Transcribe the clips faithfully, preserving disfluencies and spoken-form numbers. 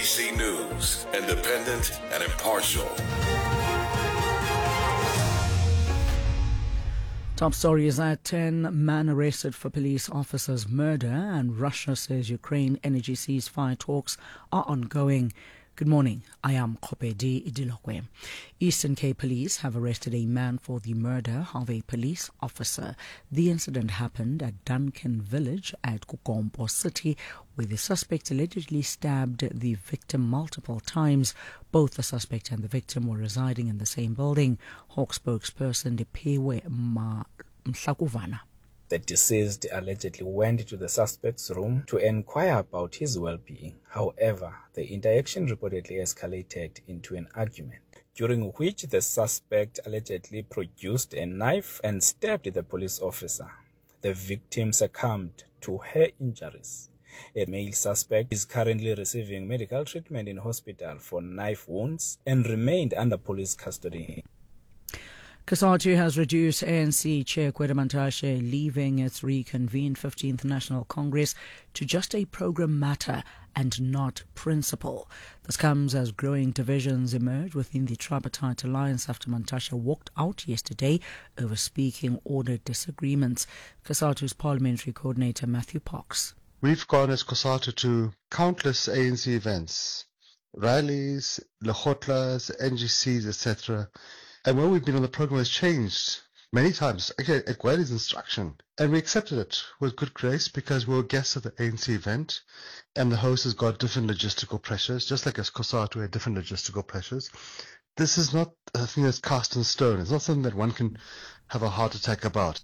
C News, independent and impartial. Top story is that ten men arrested for police officers' murder, and Russia says Ukraine energy ceasefire talks are ongoing. Good morning, I am Kopedi Idilokwe. Eastern Cape Police have arrested a man for the murder of a police officer. The incident happened at Duncan Village at Kukompo City, where the suspect allegedly stabbed the victim multiple times. Both the suspect and the victim were residing in the same building. Hawk spokesperson Dipewe Mhlakuvana. The deceased allegedly went to the suspect's room to inquire about his well-being. However, the interaction reportedly escalated into an argument, during which the suspect allegedly produced a knife and stabbed the police officer. The victim succumbed to her injuries. A male suspect is currently receiving medical treatment in hospital for knife wounds and remained under police custody. COSATU has reduced A N C Chair Gwede Mantashe leaving its reconvened fifteenth National Congress to just a program matter and not principle. This comes as growing divisions emerge within the Tripartite Alliance after Mantashe walked out yesterday over speaking order disagreements. COSATU's parliamentary coordinator Matthew Pox. We've gone as COSATU to countless A N C events, rallies, Lekgotlas, N G Cs, et cetera. And when we've been on the program has changed many times, again, at Gwede's instruction. And we accepted it with good grace because we were guests at the A N C event and the host has got different logistical pressures, just like as COSATU had different logistical pressures. This is not a thing that's cast in stone. It's not something that one can have a heart attack about.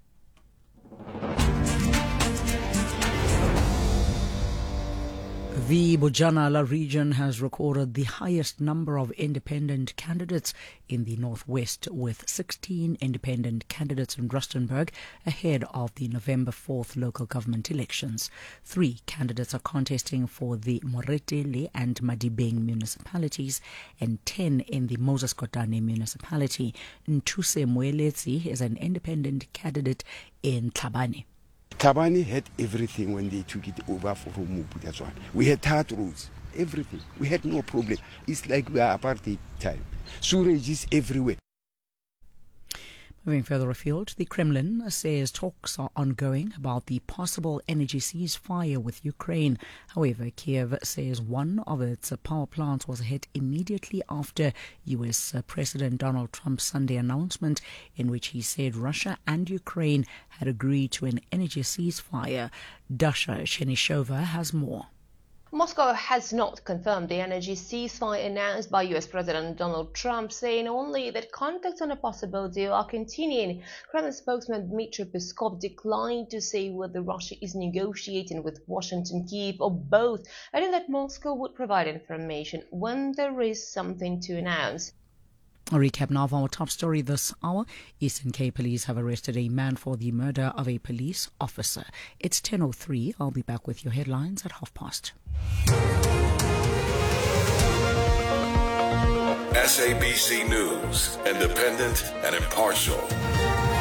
The Bojanala region has recorded the highest number of independent candidates in the northwest, with sixteen independent candidates in Rustenburg ahead of the November fourth local government elections. Three candidates are contesting for the Moretele and Madibeng municipalities and ten in the Moses Kotane municipality. Ntuse Moeletsi is an independent candidate in Tlhabane. Tlhabane had everything when they took it over from Mubu, that's one. We had hard roads, everything. We had no problem. It's like we are apartheid time. Sewage is everywhere. Moving further afield, the Kremlin says talks are ongoing about the possible energy ceasefire with Ukraine. However, Kiev says one of its power plants was hit immediately after U S President Donald Trump's Sunday announcement, in which he said Russia and Ukraine had agreed to an energy ceasefire. Dasha Chenishova has more. Moscow has not confirmed the energy ceasefire announced by U S President Donald Trump, saying only that contacts on a possibility are continuing. Kremlin spokesman Dmitry Peskov declined to say whether Russia is negotiating with Washington, Kyiv, or both, adding that Moscow would provide information when there is something to announce. A recap now of our top story this hour. Eastern Cape Police have arrested a man for the murder of a police officer. It's ten oh three. I'll be back with your headlines at half past. S A B C News, independent and impartial.